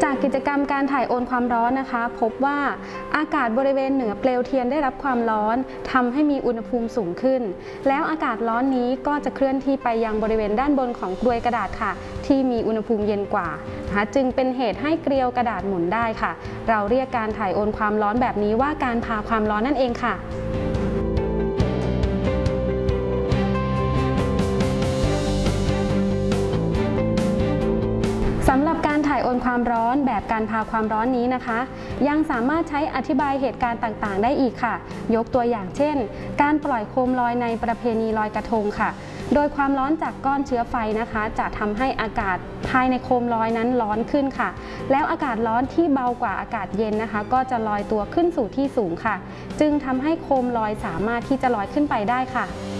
จากกิจกรรมการถ่ายโอนความร้อนนะคะพบว่าอากาศบริเวณเหนือเปลวเทียนได้รับความร้อนทำให้มีอุณหภูมิสูงขึ้นแล้วอากาศร้อนนี้ก็จะเคลื่อนที่ไปยังบริเวณด้านบนของกรวยกระดาษค่ะที่มีอุณหภูมิเย็นกว่านะคะจึงเป็นเหตุให้เกลียวกระดาษหมุนได้ค่ะเราเรียกการถ่ายโอนความร้อนแบบนี้ว่าการพาความร้อนนั่นเองค่ะสำหรับการถ่ายโอนความร้อนแบบการพาความร้อนนี้นะคะยังสามารถใช้อธิบายเหตุการณ์ต่างๆได้อีกค่ะยกตัวอย่างเช่นการปล่อยโคมลอยในประเพณีลอยกระทงค่ะโดยความร้อนจากก้อนเชื้อไฟนะคะจะทำให้อากาศภายในโคมลอยนั้นร้อนขึ้นค่ะแล้วอากาศร้อนที่เบากว่าอากาศเย็นนะคะก็จะลอยตัวขึ้นสู่ที่สูงค่ะจึงทำให้โคมลอยสามารถที่จะลอยขึ้นไปได้ค่ะ